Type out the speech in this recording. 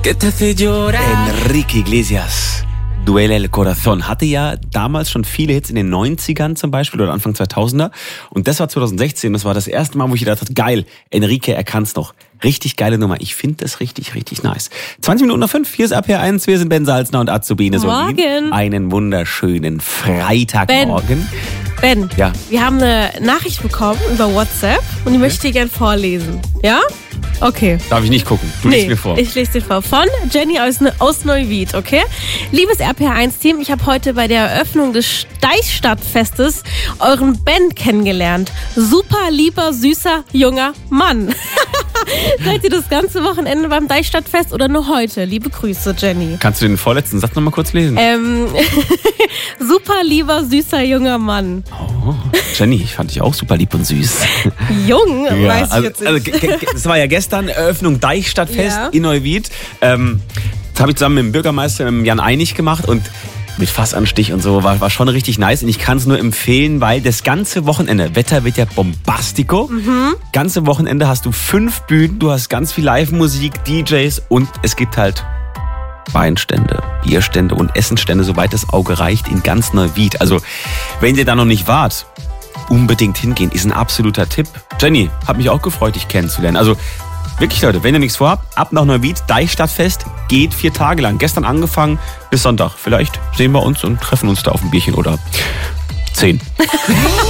que te hace llorar. Enrique Iglesias. Duele el Corazón. Hatte ja damals schon viele Hits in den 90ern zum Beispiel oder Anfang 2000er. Und das war 2016. Das war das erste Mal, wo ich gedacht habe, geil, Enrique, er kann's noch. Richtig geile Nummer. Ich finde das richtig, richtig nice. 20 Minuten nach 5. Hier ist RPR1. Wir sind Ben Salzner und Azubine Solin. Morgen. Einen wunderschönen Freitagmorgen. Ben, Ja. wir haben eine Nachricht bekommen über WhatsApp und die möchte ich dir gerne vorlesen. Ja? Okay. Darf ich nicht gucken? Du liest mir vor. Ich lese dir vor. Von Jenny aus Neuwied, okay? Liebes RPR1-Team, ich habe heute bei der Eröffnung des Deichstadtfestes euren Ben kennengelernt. Super lieber, süßer, junger Mann. Seid ihr das ganze Wochenende beim Deichstadtfest oder nur heute? Liebe Grüße, Jenny. Kannst du den vorletzten Satz nochmal kurz lesen? Super lieber, süßer, junger Mann. Oh, Jenny, ich fand dich auch super lieb und süß. Jung, weiß ich also, jetzt nicht. das war ja gestern Eröffnung Deichstadtfest Ja. in Neuwied. Das habe ich zusammen mit dem Bürgermeister, mit dem Jan Einig gemacht und mit Fassanstich und so, war schon richtig nice. Und ich kann es nur empfehlen, weil das ganze Wochenende, Wetter wird ja bombastico. Ganze Wochenende hast du 5 Bühnen, du hast ganz viel Live-Musik, DJs und es gibt halt Weinstände, Bierstände und Essenstände, soweit das Auge reicht, in ganz Neuwied. Also, wenn ihr da noch nicht wart, unbedingt hingehen, ist ein absoluter Tipp. Jenny, hat mich auch gefreut, dich kennenzulernen. Also, wirklich Leute, wenn ihr nichts vorhabt, ab nach Neuwied, Deichstadtfest, geht 4 Tage lang. Gestern angefangen bis Sonntag. Vielleicht sehen wir uns und treffen uns da auf ein Bierchen oder 10.